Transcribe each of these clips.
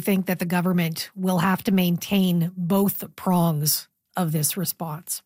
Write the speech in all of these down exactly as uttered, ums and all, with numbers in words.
think that the government will have to maintain both prongs of this response?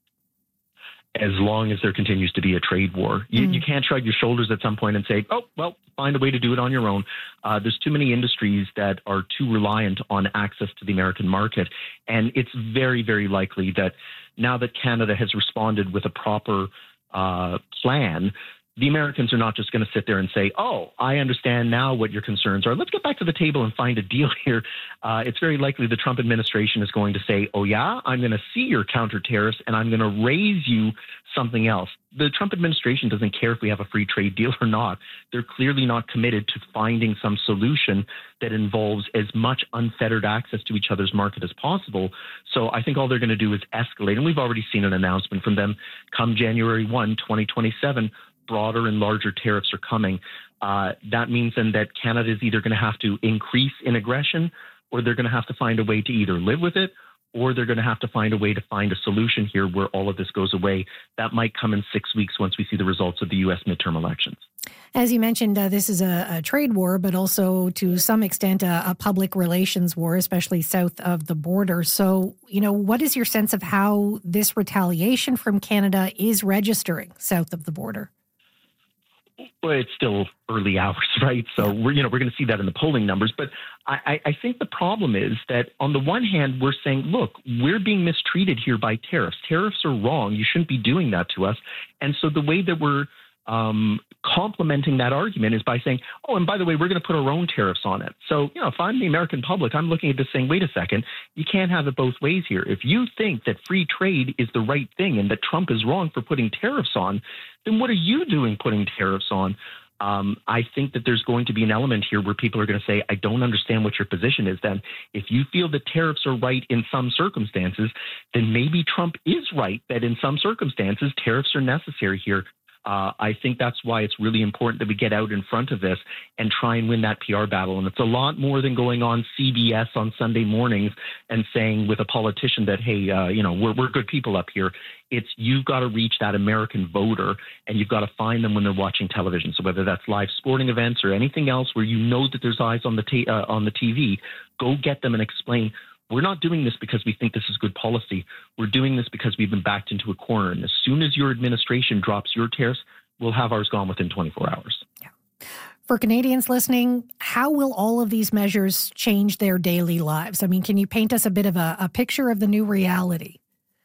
As long as there continues to be a trade war. You, mm. you can't shrug your shoulders at some point and say, oh, well, find a way to do it on your own. Uh, there's too many industries that are too reliant on access to the American market. And it's very, very likely that now that Canada has responded with a proper uh, plan, the Americans are not just going to sit there and say, oh, I understand now what your concerns are. Let's get back to the table and find a deal here. Uh, it's very likely the Trump administration is going to say, oh, yeah, I'm going to see your counter tariffs and I'm going to raise you something else. The Trump administration doesn't care if we have a free trade deal or not. They're clearly not committed to finding some solution that involves as much unfettered access to each other's market as possible. So I think all they're going to do is escalate. And we've already seen an announcement from them come January first, twenty twenty-seven. Broader and larger tariffs are coming. Uh, that means then that Canada is either going to have to increase in aggression, or they're going to have to find a way to either live with it, or they're going to have to find a way to find a solution here where all of this goes away. That might come in six weeks once we see the results of the U S midterm elections. As you mentioned, uh, this is a, a trade war, but also to some extent a, a public relations war, especially south of the border. So, you know, what is your sense of how this retaliation from Canada is registering south of the border? Well, it's still early hours, right? So we're, you know, we're going to see that in the polling numbers. But I, I think the problem is that on the one hand, we're saying, look, we're being mistreated here by tariffs. Tariffs are wrong. You shouldn't be doing that to us. And so the way that we're um, complementing that argument is by saying, oh, and by the way, we're going to put our own tariffs on it. So, you know, if I'm the American public, I'm looking at this saying, wait a second, you can't have it both ways here. If you think that free trade is the right thing and that Trump is wrong for putting tariffs on, then what are you doing putting tariffs on? Um, I think that there's going to be an element here where people are going to say, I don't understand what your position is. Then if you feel that tariffs are right in some circumstances, then maybe Trump is right that in some circumstances tariffs are necessary here. Uh, I think that's why it's really important that we get out in front of this and try and win that P R battle. And it's a lot more than going on C B S on Sunday mornings and saying with a politician that, hey, uh, you know, we're, we're good people up here. It's you've got to reach that American voter and you've got to find them when they're watching television. So whether that's live sporting events or anything else where you know that there's eyes on the ta- uh, on the T V, go get them and explain, we're not doing this because we think this is good policy. We're doing this because we've been backed into a corner. And as soon as your administration drops your tariffs, we'll have ours gone within twenty-four hours. Yeah. For Canadians listening, how will all of these measures change their daily lives? I mean, can you paint us a bit of a, a picture of the new reality?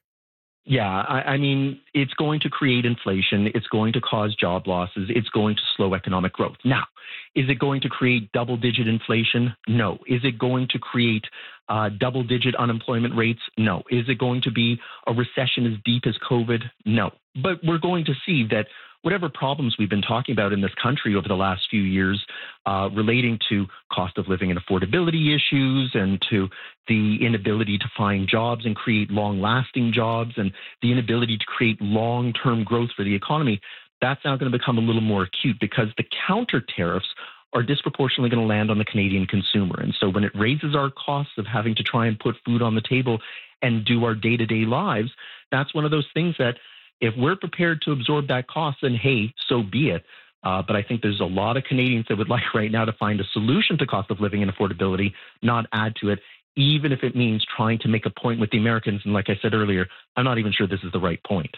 Yeah, I, I mean, it's going to create inflation. It's going to cause job losses. It's going to slow economic growth. Now, is it going to create double-digit inflation? No. Is it going to create uh, double-digit unemployment rates? No. Is it going to be a recession as deep as COVID? No. But we're going to see that whatever problems we've been talking about in this country over the last few years uh, relating to cost of living and affordability issues and to the inability to find jobs and create long-lasting jobs and the inability to create long-term growth for the economy, that's now going to become a little more acute because the counter tariffs are disproportionately going to land on the Canadian consumer. And so when it raises our costs of having to try and put food on the table and do our day-to-day lives, that's one of those things that if we're prepared to absorb that cost, then hey, so be it. Uh, but I think there's a lot of Canadians that would like right now to find a solution to cost of living and affordability, not add to it, even if it means trying to make a point with the Americans. And like I said earlier, I'm not even sure this is the right point.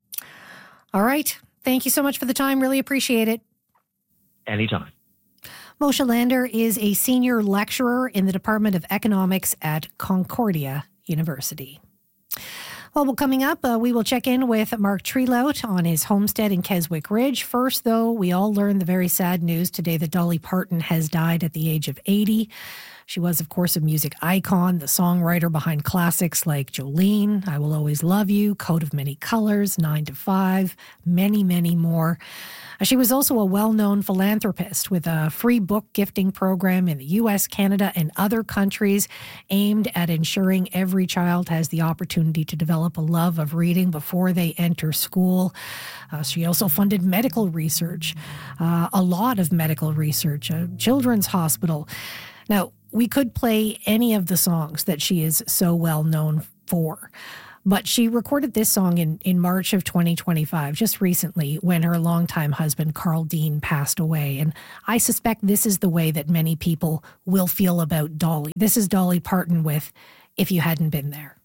All right. Thank you so much for the time. Really appreciate it. Anytime. Moshe Lander is a senior lecturer in the Department of Economics at Concordia University. Well, coming up, uh, we will check in with Mark Trelout on his homestead in Keswick Ridge. First, though, we all learned the very sad news today that Dolly Parton has died at the age of eighty. She was, of course, a music icon, the songwriter behind classics like Jolene, I Will Always Love You, Coat of Many Colors, Nine to Five, many, many more. She was also a well-known philanthropist with a free book gifting program in the U S, Canada, and other countries aimed at ensuring every child has the opportunity to develop a love of reading before they enter school. Uh, she also funded medical research, uh, a lot of medical research, a children's hospital. Now, we could play any of the songs that she is so well known for, But she recorded this song in, in March of twenty twenty-five, just recently, when her longtime husband, Carl Dean, passed away. And I suspect this is the way that many people will feel about Dolly. This is Dolly Parton with If You Hadn't Been There.